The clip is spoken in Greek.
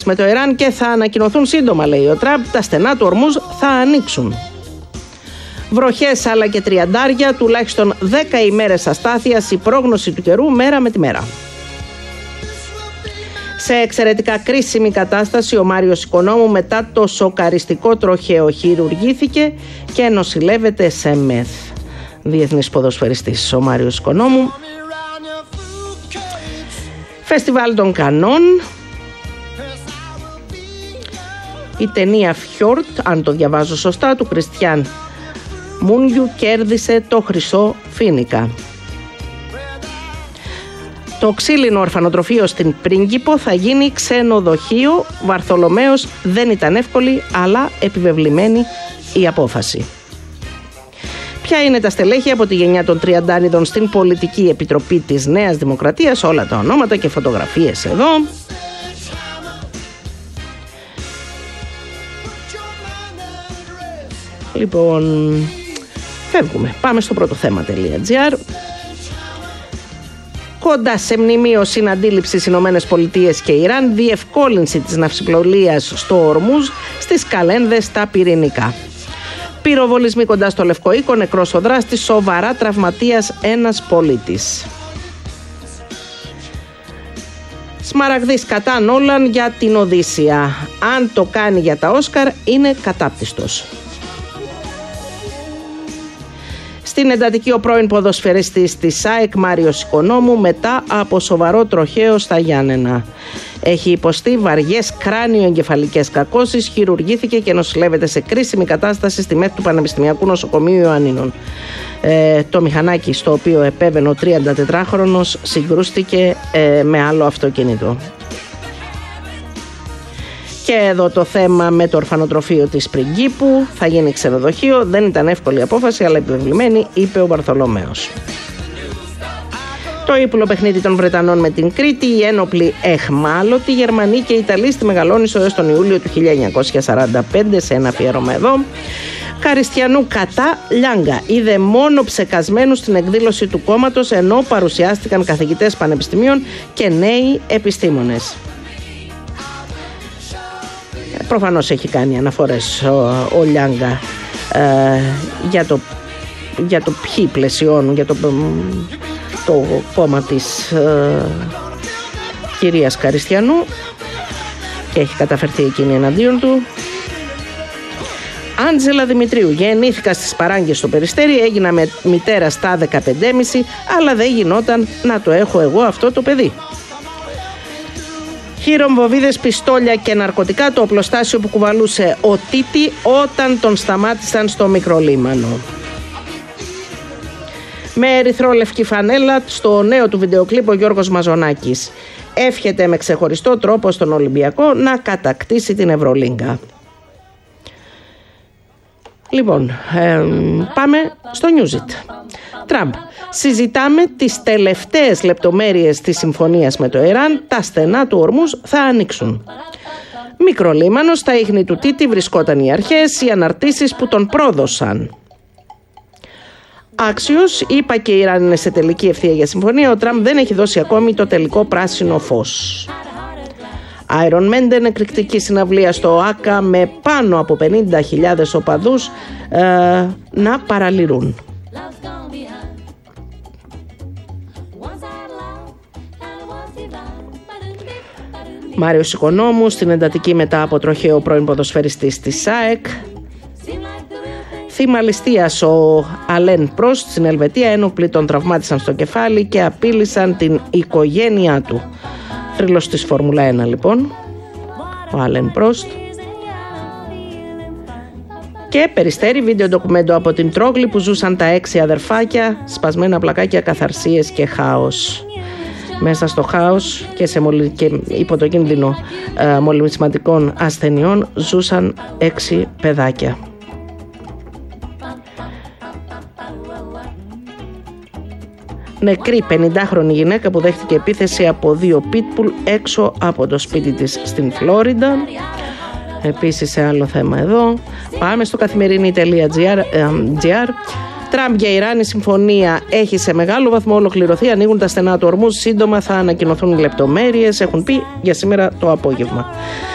με το Ιράν και θα ανακοινωθούν σύντομα, λέει ο Τραμπ. Τα στενά του Ορμούζ θα ανοίξουν. Βροχές αλλά και τριαντάρια, τουλάχιστον 10 ημέρες αστάθειας, η πρόγνωση του καιρού μέρα με τη μέρα. Σε εξαιρετικά κρίσιμη κατάσταση ο Μάριος Οικονόμου μετά το σοκαριστικό τροχαίο χειρουργήθηκε και νοσηλεύεται σε ΜΕΘ. Διεθνής ποδοσφαιριστής ο Μάριος Οικονόμου. Φεστιβάλ των Κανών. Η ταινία Φιόρτ, αν το διαβάζω σωστά, του Κριστιαν Μούνιου κέρδισε το χρυσό φοίνικα. Το ξύλινο ορφανοτροφείο στην Πρίγκιπο θα γίνει ξενοδοχείο. Βαρθολομέως δεν ήταν εύκολη αλλά επιβεβλημένη η απόφαση. Ποια είναι τα στελέχη από τη γενιά των Τριαντάριδων στην Πολιτική Επιτροπή της Νέας Δημοκρατίας, όλα τα ονόματα και φωτογραφίες εδώ. Λοιπόν, φεύγουμε. Πάμε στο πρώτο θέμα.gr. Κοντά σε μνημείο συναντήληψης Ηνωμένες Πολιτείες και Ιράν, διευκόλυνση της ναυσιπλοείας στο Ορμούζ, στις καλένδες τα πυρηνικά. Πυροβολισμοί κοντά στο Λευκό Οίκο, νεκρός ο δράστης, σοβαρά τραυματίας ένας πολίτης. Σμαραγδής κατά Νόλαν για την Οδύσσια. Αν το κάνει για τα Όσκαρ είναι κατάπτυστος. Στην εντατική ο πρώην ποδοσφαιριστής της ΑΕΚ Μάριος Οικονόμου μετά από σοβαρό τροχαίο στα Γιάννενα. Έχει υποστεί βαριές κράνιο-εγκεφαλικές κακώσεις, χειρουργήθηκε και νοσηλεύεται σε κρίσιμη κατάσταση στη ΜΕΘ του Πανεπιστημιακού Νοσοκομείου Ιωαννίνων. Το μηχανάκι στο οποίο επέβαινε ο 34χρονος συγκρούστηκε με άλλο αυτοκίνητο. Και εδώ το θέμα με το ορφανοτροφείο της Πριγκίπου, θα γίνει ξενοδοχείο, δεν ήταν εύκολη απόφαση αλλά επιβεβλημένη, είπε ο Βαρθολομέος. Το ύπουλο παιχνίδι των Βρετανών με την Κρήτη, οι ένοπλοι εχμάλωτοι, Γερμανοί και Ιταλοί στη Μεγαλόνισσο έως τον Ιούλιο του 1945, σε ένα αφιέρωμα εδώ. Καριστιανού κατά Λιάγκα είδε μόνο ψεκασμένους στην εκδήλωση του κόμματος, ενώ παρουσιάστηκαν καθηγητές πανεπιστημίων και νέοι επιστήμονες. Προφανώς έχει κάνει αναφορές ο Λιάγκα για το ποιοι πλαισιώνουν, για το κόμμα της κυρίας Καριστιανού, και έχει καταφερθεί εκείνη εναντίον του. Άντζελα Δημητρίου, γεννήθηκα στις Παράγκες στο Περιστέρι, έγινα μητέρα στα 15,5, αλλά δεν γινόταν να το έχω εγώ αυτό το παιδί. Χειρομβοβίδες, πιστόλια και ναρκωτικά, το οπλοστάσιο που κουβαλούσε ο Τίτη όταν τον σταμάτησαν στο Μικρολίμανο. Με ερυθρόλευκη φανέλα στο νέο του βιντεοκλίπ ο Γιώργος Μαζονάκης εύχεται με ξεχωριστό τρόπο στον Ολυμπιακό να κατακτήσει την Ευρωλίγκα. Λοιπόν, πάμε στο Newsit. Τραμπ. Συζητάμε τις τελευταίες λεπτομέρειες της συμφωνίας με το Ιράν. Τα στενά του Ορμούζ θα ανοίξουν. Μικρολίμανο, στα ίχνη του Τίτη βρισκόταν οι αρχές, οι αναρτήσεις που τον πρόδωσαν. Άξιος, είπα και η Ιράν είναι σε τελική ευθεία για συμφωνία. Ο Τραμπ δεν έχει δώσει ακόμη το τελικό πράσινο φως. Iron Maiden, εκρηκτική συναυλία στο ΟΑΚΑ με πάνω από 50.000 οπαδούς να παραλυρούν. Μάριος Οικονόμου στην εντατική μετά από τροχαίο πρώην ποδοσφαιριστής της ΑΕΚ. Θύμα ληστείας ο Αλέν Πρόστ στην Ελβετία, ένοπλοι τον τραυμάτισαν στο κεφάλι και απείλησαν την οικογένειά του. Θρύλος της Φόρμουλα 1 λοιπόν, ο Αλέν Πρόστ. Και Περιστέρι, βίντεο ντοκουμέντο από την Τρόγλη που ζούσαν τα 6 αδερφάκια, σπασμένα πλακάκια, καθαρσίες και χάος. Μέσα στο χάος και υπό το κίνδυνο μολυσματικών ασθενειών ζούσαν 6 παιδάκια. Νεκρή 50χρονη γυναίκα που δέχτηκε επίθεση από 2 pitbull έξω από το σπίτι της στην Φλόριντα. Επίσης σε άλλο θέμα εδώ. Πάμε στο καθημερινή.gr. Τραμπ για Ιράν, η συμφωνία έχει σε μεγάλο βαθμό ολοκληρωθεί. Ανοίγουν τα στενά του Ορμούζ. Σύντομα θα ανακοινωθούν οι λεπτομέρειες. Έχουν πει για σήμερα το απόγευμα.